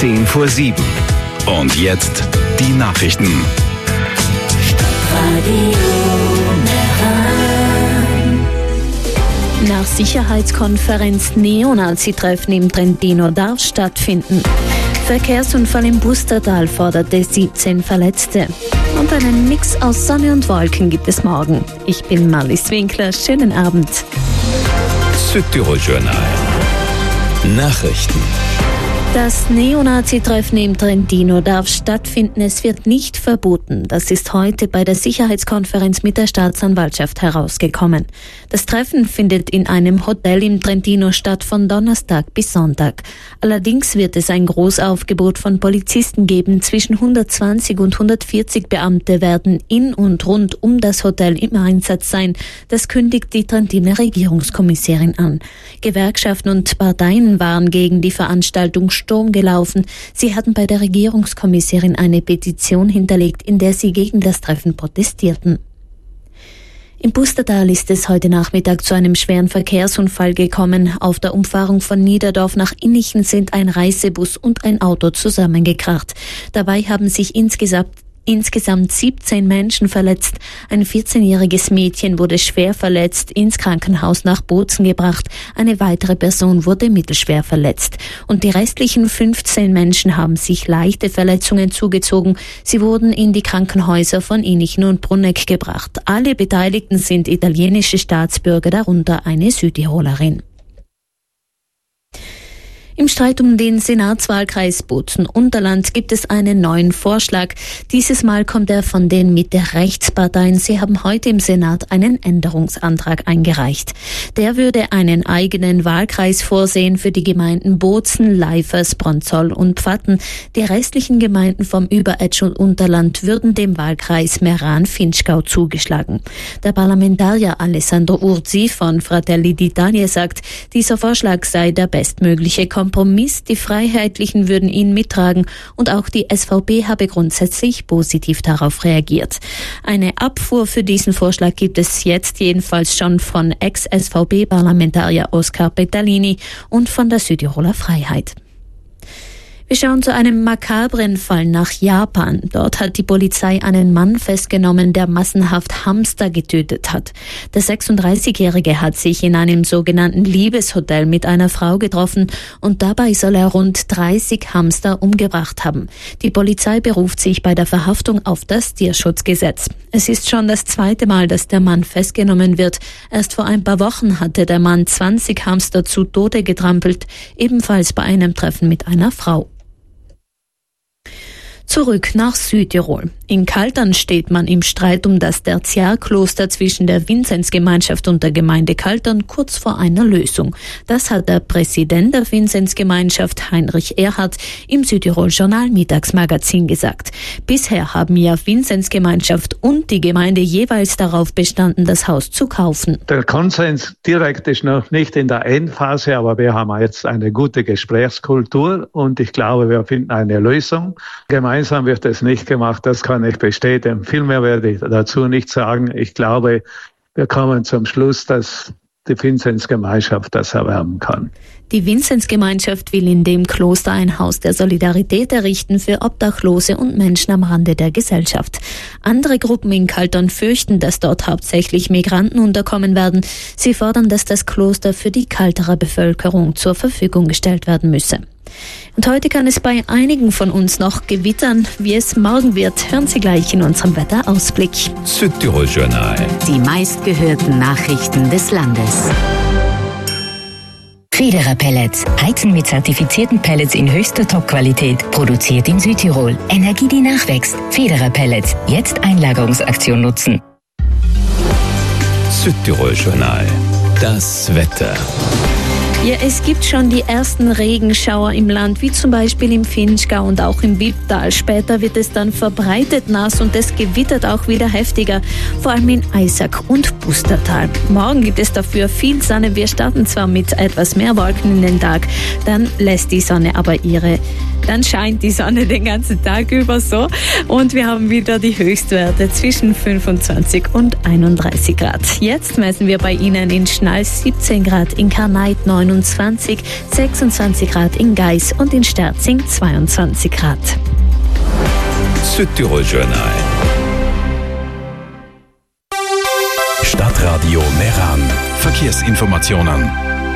7:10. Und jetzt die Nachrichten. Nach Sicherheitskonferenz Neonazi-Treffen im Trentino darf stattfinden. Verkehrsunfall im Pustertal forderte 17 Verletzte. Und einen Mix aus Sonne und Wolken gibt es morgen. Ich bin Marlies Winkler. Schönen Abend. Südtirol Journal. Nachrichten. Das Neonazi-Treffen im Trentino darf stattfinden, es wird nicht verboten. Das ist heute bei der Sicherheitskonferenz mit der Staatsanwaltschaft herausgekommen. Das Treffen findet in einem Hotel im Trentino statt von Donnerstag bis Sonntag. Allerdings wird es ein Großaufgebot von Polizisten geben. Zwischen 120 und 140 Beamte werden in und rund um das Hotel im Einsatz sein. Das kündigt die Trentiner Regierungskommissarin an. Gewerkschaften und Parteien waren gegen die Veranstaltung Sturm gelaufen. Sie hatten bei der Regierungskommissarin eine Petition hinterlegt, in der sie gegen das Treffen protestierten. Im Pustertal ist es heute Nachmittag zu einem schweren Verkehrsunfall gekommen. Auf der Umfahrung von Niederdorf nach Innichen sind ein Reisebus und ein Auto zusammengekracht. Dabei haben sich insgesamt 17 Menschen verletzt. Ein 14-jähriges Mädchen wurde schwer verletzt, ins Krankenhaus nach Bozen gebracht. Eine weitere Person wurde mittelschwer verletzt. Und die restlichen 15 Menschen haben sich leichte Verletzungen zugezogen. Sie wurden in die Krankenhäuser von Innichen und Bruneck gebracht. Alle Beteiligten sind italienische Staatsbürger, darunter eine Südtirolerin. Im Streit um den Senatswahlkreis Bozen-Unterland gibt es einen neuen Vorschlag. Dieses Mal kommt er von den Mitte-Rechtsparteien. Sie haben heute im Senat einen Änderungsantrag eingereicht. Der würde einen eigenen Wahlkreis vorsehen für die Gemeinden Bozen, Leifers, Bronzoll und Pfatten. Die restlichen Gemeinden vom Überetsch und Unterland würden dem Wahlkreis Meran-Finchgau zugeschlagen. Der Parlamentarier Alessandro Urzi von Fratelli d'Italia sagt, dieser Vorschlag sei der bestmögliche Kompromiss, die Freiheitlichen würden ihn mittragen und auch die SVP habe grundsätzlich positiv darauf reagiert. Eine Abfuhr für diesen Vorschlag gibt es jetzt jedenfalls schon von Ex-SVP-Parlamentarier Oskar Petalini und von der Südtiroler Freiheit. Wir schauen zu einem makabren Fall nach Japan. Dort hat die Polizei einen Mann festgenommen, der massenhaft Hamster getötet hat. Der 36-Jährige hat sich in einem sogenannten Liebeshotel mit einer Frau getroffen und dabei soll er rund 30 Hamster umgebracht haben. Die Polizei beruft sich bei der Verhaftung auf das Tierschutzgesetz. Es ist schon das zweite Mal, dass der Mann festgenommen wird. Erst vor ein paar Wochen hatte der Mann 20 Hamster zu Tode getrampelt, ebenfalls bei einem Treffen mit einer Frau. Zurück nach Südtirol. In Kaltern steht man im Streit um das Tertiärkloster zwischen der Vinzenzgemeinschaft und der Gemeinde Kaltern kurz vor einer Lösung. Das hat der Präsident der Vinzenzgemeinschaft, Heinrich Erhardt, im Südtirol Journal Mittagsmagazin gesagt. Bisher haben ja Vinzenzgemeinschaft und die Gemeinde jeweils darauf bestanden, das Haus zu kaufen. Der Konsens direkt ist noch nicht in der Endphase, aber wir haben jetzt eine gute Gesprächskultur und ich glaube, wir finden eine Lösung. Gemeinsam wird es nicht gemacht, das kann ich bestätigen. Viel mehr werde ich dazu nicht sagen. Ich glaube, wir kommen zum Schluss, dass die Vinzenzgemeinschaft das erwerben kann. Die Vinzenzgemeinschaft will in dem Kloster ein Haus der Solidarität errichten für Obdachlose und Menschen am Rande der Gesellschaft. Andere Gruppen in Kaltern fürchten, dass dort hauptsächlich Migranten unterkommen werden. Sie fordern, dass das Kloster für die Kalterer Bevölkerung zur Verfügung gestellt werden müsse. Und heute kann es bei einigen von uns noch gewittern. Wie es morgen wird, hören Sie gleich in unserem Wetterausblick. Südtirol Journal. Die meistgehörten Nachrichten des Landes. Federer Pellets. Heizen mit zertifizierten Pellets in höchster Top-Qualität. Produziert in Südtirol. Energie, die nachwächst. Federer Pellets. Jetzt Einlagerungsaktion nutzen. Südtirol Journal. Das Wetter. Ja, es gibt schon die ersten Regenschauer im Land, wie zum Beispiel im Finchgau und auch im Wipptal. Später wird es dann verbreitet nass und es gewittert auch wieder heftiger, vor allem in Eisack und Pustertal. Morgen gibt es dafür viel Sonne. Wir starten zwar mit etwas mehr Wolken in den Tag, dann lässt die Sonne aber ihre dann scheint die Sonne den ganzen Tag über so und wir haben wieder die Höchstwerte zwischen 25 und 31 Grad. Jetzt messen wir bei Ihnen in Schnals 17 Grad, in Karneit 29, 26 Grad in Geis und in Sterzing 22 Grad. Südtirol Journal. Stadtradio Meran. Verkehrsinformationen.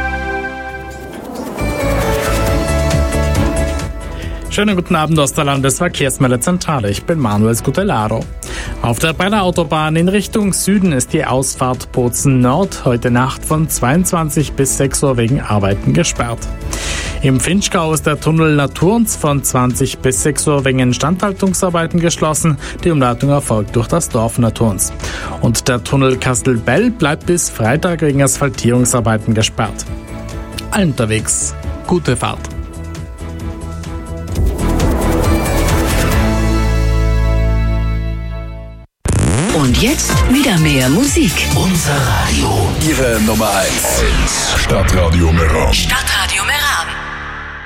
Schönen guten Abend aus der Landesverkehrsmeldezentrale. Ich bin Manuel Scutellaro. Auf der Brenner Autobahn in Richtung Süden ist die Ausfahrt Bozen Nord heute Nacht von 22 bis 6 Uhr wegen Arbeiten gesperrt. Im Finchgau ist der Tunnel Naturns von 20 bis 6 Uhr wegen Instandhaltungsarbeiten geschlossen. Die Umleitung erfolgt durch das Dorf Naturns. Und der Tunnel Kastelbell bleibt bis Freitag wegen Asphaltierungsarbeiten gesperrt. Allen unterwegs, gute Fahrt. Und jetzt wieder mehr Musik. Unser Radio. Ihre Nummer 1. Stadtradio Meran. Stadtradio Meran.